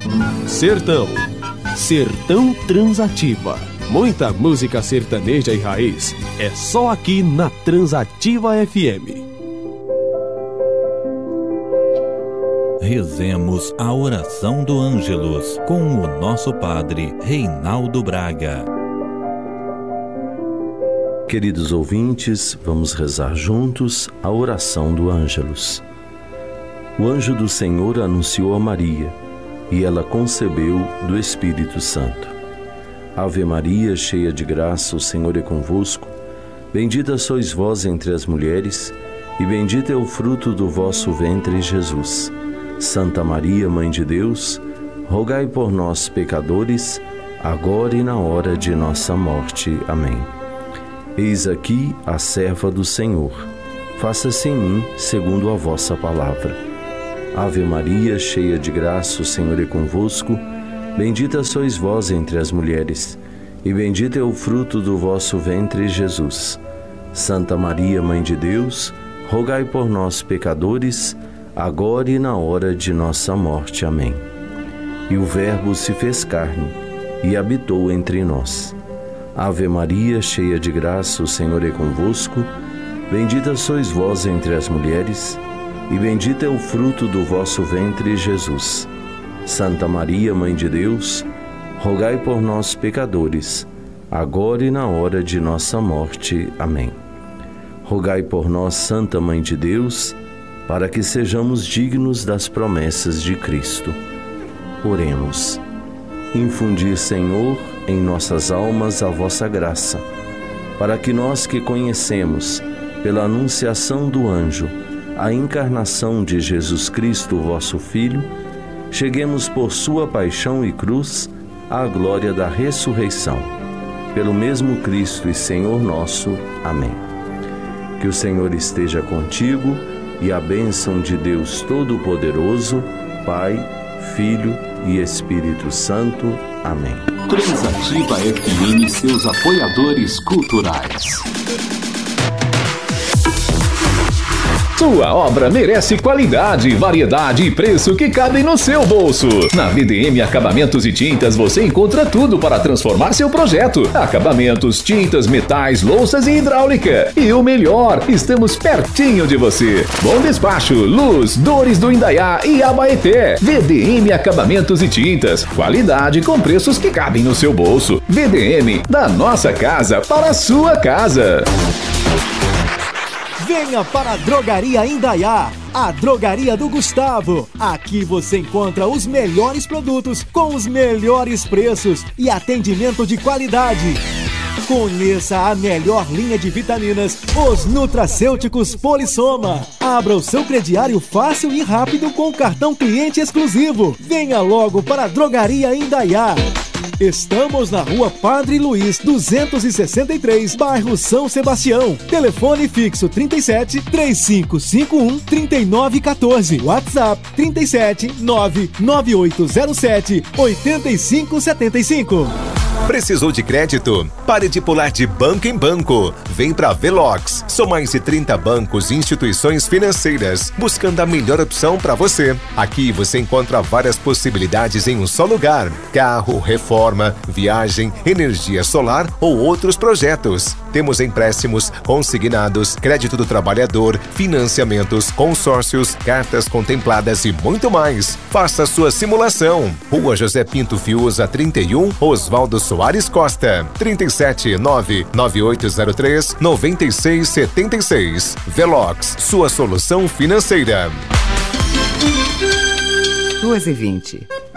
Sertão. Sertão Transativa. Muita música sertaneja e raiz. É só aqui na Transativa FM. Rezemos a oração do Ângelus com o nosso padre Reinaldo Braga. Queridos ouvintes, vamos rezar juntos a oração do Ângelus. O anjo do Senhor anunciou a Maria, e ela concebeu do Espírito Santo. Ave Maria, cheia de graça, o Senhor é convosco. Bendita sois vós entre as mulheres, e bendito é o fruto do vosso ventre, Jesus. Santa Maria, Mãe de Deus, rogai por nós, pecadores, agora e na hora de nossa morte. Amém. Eis aqui a serva do Senhor. Faça-se em mim segundo a vossa palavra. Ave Maria, cheia de graça, o Senhor é convosco. Bendita sois vós entre as mulheres, e bendito é o fruto do vosso ventre, Jesus. Santa Maria, Mãe de Deus, rogai por nós, pecadores, agora e na hora de nossa morte. Amém. E o Verbo se fez carne e habitou entre nós. Ave Maria, cheia de graça, o Senhor é convosco. Bendita sois vós entre as mulheres, e bendito é o fruto do vosso ventre, Jesus. Santa Maria, Mãe de Deus, rogai por nós, pecadores, agora e na hora de nossa morte. Amém. Rogai por nós, Santa Mãe de Deus, para que sejamos dignos das promessas de Cristo. Oremos. Infundi, Senhor, em nossas almas a vossa graça, para que nós que conhecemos, pela anunciação do anjo, a encarnação de Jesus Cristo, vosso Filho, cheguemos por sua paixão e cruz à glória da ressurreição. Pelo mesmo Cristo e Senhor nosso. Amém. Que o Senhor esteja contigo e a bênção de Deus Todo-Poderoso, Pai, Filho e Espírito Santo. Amém. Transativa FM e seus apoiadores culturais. Sua obra merece qualidade, variedade e preço que cabem no seu bolso. Na VDM Acabamentos e Tintas você encontra tudo para transformar seu projeto. Acabamentos, tintas, metais, louças e hidráulica. E o melhor, estamos pertinho de você. Bom Despacho, Luz, Dores do Indaiá e Abaeté. VDM Acabamentos e Tintas. Qualidade com preços que cabem no seu bolso. VDM, da nossa casa para a sua casa. Venha para a Drogaria Indaiá, a drogaria do Gustavo. Aqui você encontra os melhores produtos com os melhores preços e atendimento de qualidade. Conheça a melhor linha de vitaminas, os nutracêuticos Polissoma. Abra o seu crediário fácil e rápido com o cartão cliente exclusivo. Venha logo para a Drogaria Indaiá. Estamos na Rua Padre Luiz, 263, bairro São Sebastião. Telefone fixo 37 3551 3914. WhatsApp 37 99807 8575. Precisou de crédito? Pare de pular de banco em banco. Vem pra Velox. São mais de 30 bancos e instituições financeiras, buscando a melhor opção para você. Aqui você encontra várias possibilidades em um só lugar. Carro, reforma, viagem, energia solar ou outros projetos. Temos empréstimos, consignados, crédito do trabalhador, financiamentos, consórcios, cartas contempladas e muito mais. Faça sua simulação. Rua José Pinto Fiuza, 31, Oswaldo Soares Costa, 37-99803-9676. Velox, sua solução financeira. 2h20.